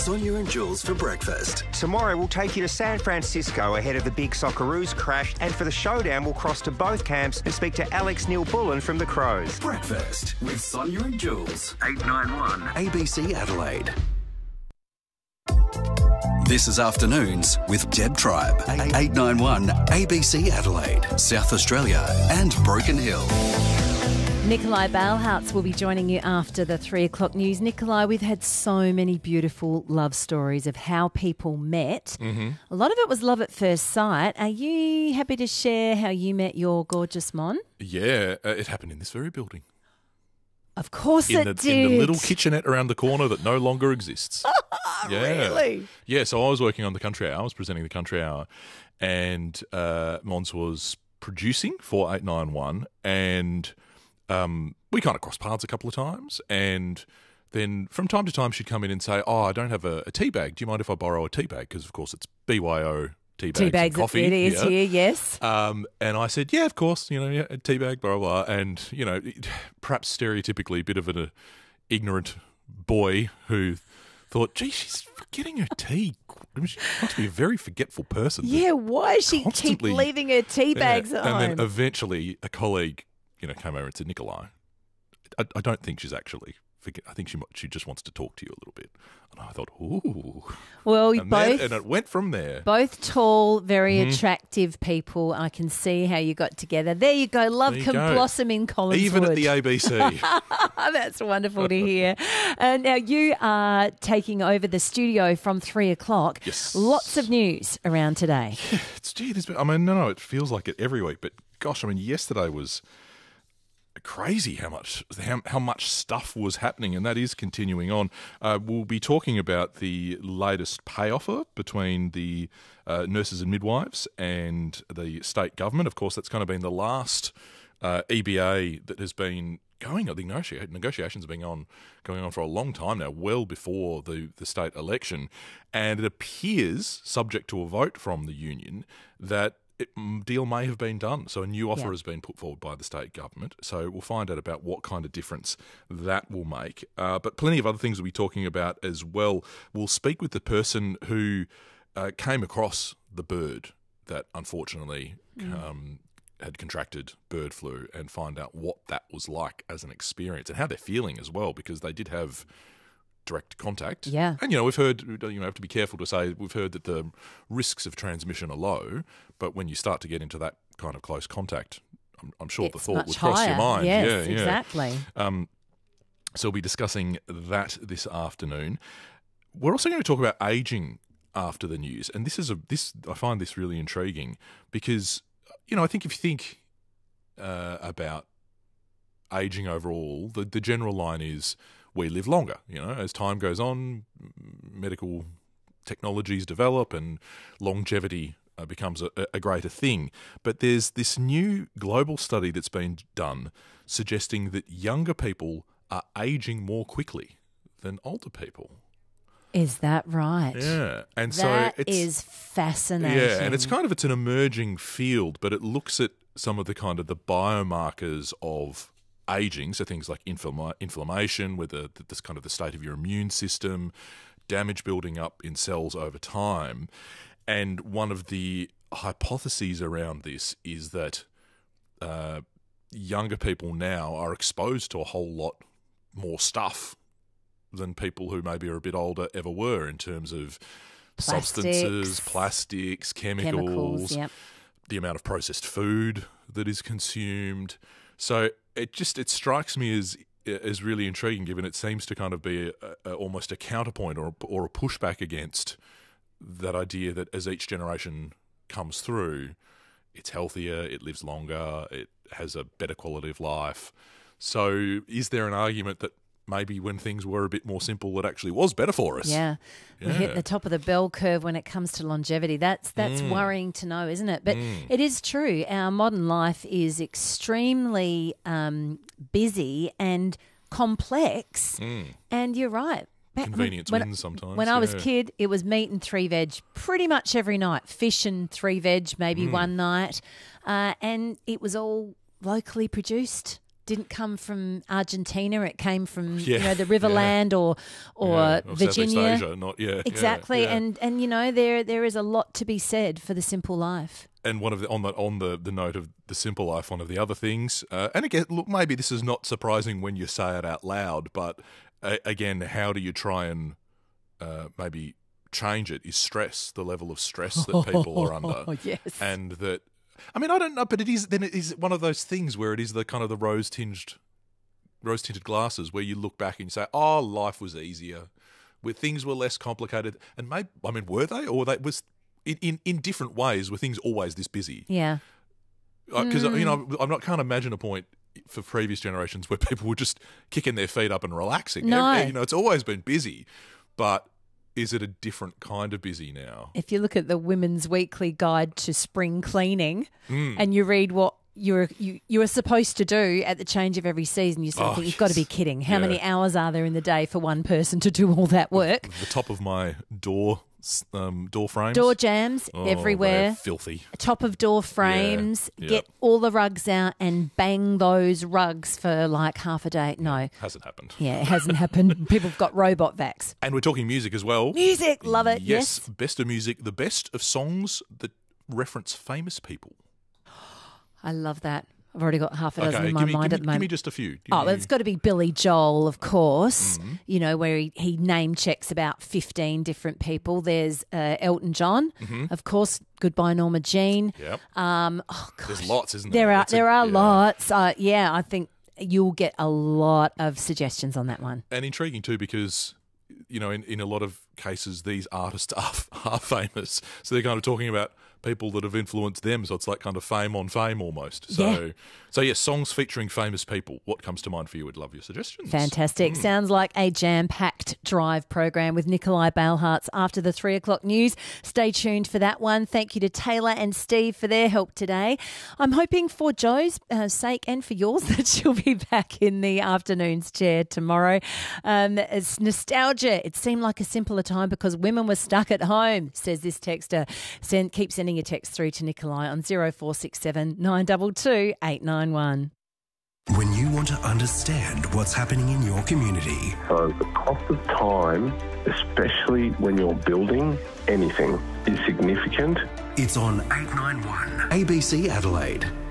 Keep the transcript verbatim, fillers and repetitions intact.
Sonia and Jules for breakfast. Tomorrow we'll take you to San Francisco ahead of the big Socceroos crash, and for the showdown we'll cross to both camps and speak to Alex Neil-Bullen from the Crows. Breakfast with Sonia and Jules. eight nine one A B C Adelaide. This is Afternoons with Deb Tribe. eight nine one A B C Adelaide, South Australia and Broken Hill. Nikolai Balehouse will be joining you after the three o'clock news. Nikolai, we've had so many beautiful love stories of how people met. Mm-hmm. A lot of it was love at first sight. Are you happy to share how you met your gorgeous Mon? Yeah, uh, it happened in this very building. Of course in it the, did. In the little kitchenette around the corner that no longer exists. Yeah. Really? Yeah, so I was working on the Country Hour. I was presenting the Country Hour, and uh, Mons was producing for eight nine one, and um, we kind of crossed paths a couple of times, and then from time to time she'd come in and say, oh, I don't have a, a tea bag. Do you mind if I borrow a tea bag? Because, of course, it's B Y O tea bags, Tea bags, and coffee. it is here. here, yes. Um, and I said, yeah, of course, you know, yeah, a tea bag, blah, blah, blah. And, you know, perhaps stereotypically a bit of an uh, ignorant boy who thought, gee, she's forgetting her tea. I mean, she must be a very forgetful person. Yeah, why does she keep Constantly- leaving her tea bags Yeah. at And home? then eventually a colleague, you know, came over and said, Nikolai, I, I don't think she's actually forget. I think she might, she just wants to talk to you a little bit. And I thought, ooh. well, And, both... then, and it went from there. Both tall, very Mhm. attractive people. I can see how you got together. There you go. Love There you can go. blossom in Collinswood. Even at the A B C. That's wonderful to hear. Uh, now, you are taking over the studio from three o'clock. Yes. Lots of news around today. It's, gee, there's been, I mean, no, no, it feels like it every week. But gosh, I mean, yesterday was crazy how much how, how much stuff was happening, and that is continuing on. Uh, we'll be talking about the latest pay offer between the uh, nurses and midwives and the state government. Of course, that's kind of been the last uh, E B A that has been going. I think negotiate, negotiations have been on going on for a long time now, well before the, the state election, and it appears, subject to a vote from the union, that it, deal may have been done. So a new offer Yeah. has been put forward by the state government. So we'll find out about what kind of difference that will make. Uh, but plenty of other things we'll be talking about as well. We'll speak with the person who uh, came across the bird that unfortunately um, had contracted bird flu, and find out what that was like as an experience and how they're feeling as well, because they did have direct contact. Yeah. And, you know, we've heard, you know, have to be careful to say, we've heard that the risks of transmission are low, but when you start to get into that kind of close contact, I'm, I'm sure the It's thought much would cross higher. your mind. Yes, yeah, yeah. exactly. Um, so we'll be discussing that this afternoon. We're also going to talk about ageing after the news, and this is a this I find this really intriguing because, you know, I think if you think uh, about ageing overall, the the general line is we live longer. You know, as time goes on, medical technologies develop and longevity uh, becomes a, a greater thing. But there's this new global study that's been done suggesting that younger people are aging more quickly than older people. Is that right? Yeah, and That so it's is fascinating. yeah, and it's kind of it's an emerging field, but it looks at some of the kind of the biomarkers of aging, so things like inflama- inflammation, with the, this kind of the state of your immune system, damage building up in cells over time. And one of the hypotheses around this is that uh, younger people now are exposed to a whole lot more stuff than people who maybe are a bit older ever were, in terms of Plastics. substances, plastics, chemicals, Chemicals, yep. the amount of processed food that is consumed. So it just it strikes me as as really intriguing, given it seems to kind of be a, a, almost a counterpoint or a, or a pushback against that idea that as each generation comes through, it's healthier, it lives longer, it has a better quality of life. So is there an argument that maybe when things were a bit more simple, it actually was better for us? Yeah. We Yeah. hit the top of the bell curve when it comes to longevity. That's that's Mm. worrying to know, isn't it? But Mm. it is true. Our modern life is extremely um, busy and complex. Mm. And you're right. Back when- Convenience when, wins sometimes. When I was yeah. a kid, it was meat and three veg pretty much every night. Fish and three veg maybe Mm. one night. Uh, and it was all locally produced. didn't come from Argentina. It came from Yeah, you know the Riverland yeah. or or Yeah, or Virginia. Southeast Asia, not yeah, Exactly, yeah, yeah. and and you know there there is a lot to be said for the simple life. And one of the on the on the, the note of the simple life, one of the other things, uh, and again, look, maybe this is not surprising when you say it out loud, but uh, again, how do you try and uh, maybe change it? Is stress, the level of stress that people are under, Oh, yes. and that. I mean, I don't know, but it is then it is one of those things where it is the kind of the rose tinged, rose tinted glasses where you look back and you say, "Oh, life was easier, where things were less complicated." And maybe, I mean, were they, or they was in in, in different ways? Were things always this busy? Yeah. Because Mm. you know, I'm not can't imagine a point for previous generations where people were just kicking their feet up and relaxing. No. You know, it's always been busy, but. Is it a different kind of busy now? If you look at the Women's Weekly Guide to Spring Cleaning Mm. and you read what you're you, you are supposed to do at the change of every season, you sort of Oh, think you've got to be yes. kidding. How Yeah. many hours are there in the day for one person to do all that work? The top of my door, um, door frames, Door jams Oh, everywhere. they're filthy. Top of door frames. Yeah, yeah. Get all the rugs out and bang those rugs for like half a day. No. Hasn't happened. Yeah, it hasn't happened. People have got robot vacs. And we're talking music as well. Music, love it. Yes, Yes. best of music, the best of songs that reference famous people. I love that. I've already got half a dozen Okay, in my give me, mind give, at me, the give moment. me just a few. Give Oh, me- well, it's got to be Billy Joel, of course, Mm-hmm. you know, where he, he name checks about fifteen different people. There's uh, Elton John, of course, Goodbye Norma Jean. Yep. Um, oh, gosh. There's lots, isn't there? There are, That's a- there are yeah. lots. Uh, yeah, I think you'll get a lot of suggestions on that one. And intriguing too because, you know, in, in a lot of cases, these artists are, are famous. So they're kind of talking about people that have influenced them. So it's like kind of fame on fame almost. So, Yeah. so yeah, songs featuring famous people. What comes to mind for you? Would love your suggestions. Fantastic. Sounds like a jam-packed drive program with Nikolai Balhartz after the three o'clock news. Stay tuned for that one. Thank you to Taylor and Steve for their help today. I'm hoping for Joe's uh, sake and for yours that she'll be back in the afternoon's chair tomorrow. Um, it's nostalgia. It seemed like a simpler time because women were stuck at home, says this texter. Send, keep sending your text through to Nikolai on zero four six seven nine two two eight nine one. When you want to understand what's happening in your community, So the cost of time, especially when you're building anything, is significant. it's on eight nine one A B C Adelaide.